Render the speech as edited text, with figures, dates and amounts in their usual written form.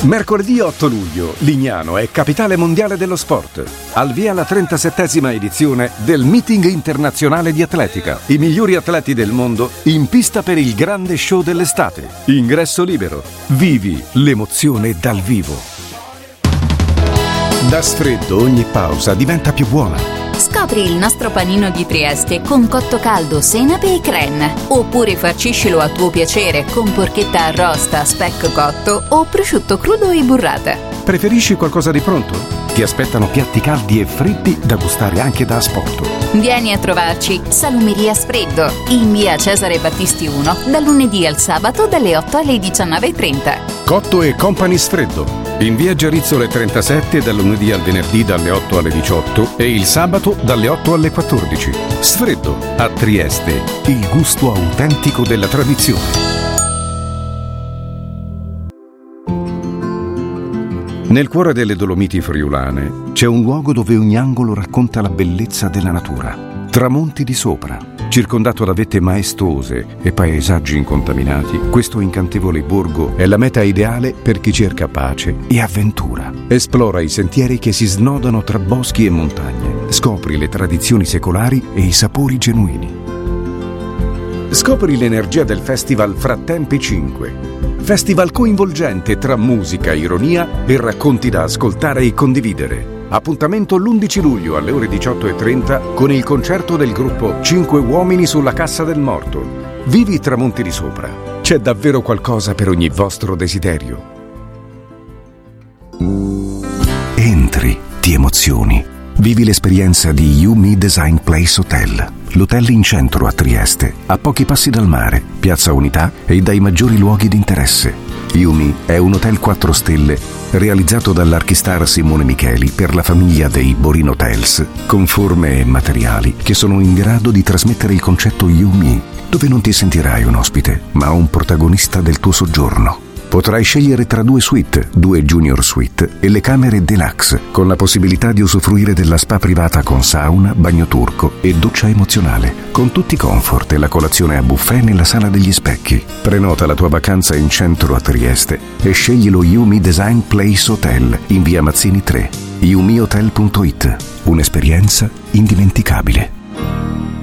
Mercoledì 8 luglio, Lignano è capitale mondiale dello sport. Al via la 37esima edizione del Meeting Internazionale di Atletica. I migliori atleti del mondo in pista per il grande show dell'estate. Ingresso libero. Vivi l'emozione dal vivo. Da Sfreddo ogni pausa diventa più buona. Scopri il nostro panino di Trieste con cotto caldo, senape e crème. Oppure farciscilo a tuo piacere con porchetta arrosta, speck cotto o prosciutto crudo e burrata. Preferisci qualcosa di pronto? Ti aspettano piatti caldi e freddi da gustare anche da asporto. Vieni a trovarci, Salumeria Sfreddo, in via Cesare Battisti 1, dal lunedì al sabato dalle 8 alle 19:30. Cotto e Company Sfreddo. In via Giarizzole 37 dal lunedì al venerdì dalle 8 alle 18 e il sabato dalle 8 alle 14. Sfreddo, a Trieste, il gusto autentico della tradizione. Nel cuore delle Dolomiti friulane c'è un luogo dove ogni angolo racconta la bellezza della natura. Tramonti di Sopra, circondato da vette maestose e paesaggi incontaminati, questo incantevole borgo è la meta ideale per chi cerca pace e avventura. Esplora i sentieri che si snodano tra boschi e montagne. Scopri le tradizioni secolari e i sapori genuini. Scopri l'energia del festival Frattempi 5. Festival coinvolgente tra musica, ironia e racconti da ascoltare e condividere. Appuntamento l'11 luglio alle ore 18:30 con il concerto del gruppo 5 Uomini sulla Cassa del Morto. Vivi i tramonti di Sopra. C'è davvero qualcosa per ogni vostro desiderio. Entri, ti emozioni. Vivi l'esperienza di Yumi Design Place Hotel. L'hotel in centro a Trieste, a pochi passi dal mare, Piazza Unità e dai maggiori luoghi di interesse. Yumi è un hotel 4 stelle realizzato dall'archistar Simone Micheli per la famiglia dei Borin Hotels, con forme e materiali che sono in grado di trasmettere il concetto Yumi, dove non ti sentirai un ospite, ma un protagonista del tuo soggiorno. Potrai scegliere tra 2 suite, 2 junior suite e le camere deluxe, con la possibilità di usufruire della spa privata con sauna, bagno turco e doccia emozionale, con tutti i comfort e la colazione a buffet nella sala degli specchi. Prenota la tua vacanza in centro a Trieste e scegli lo Yumi Design Place Hotel in via Mazzini 3. yumihotel.it. Un'esperienza indimenticabile.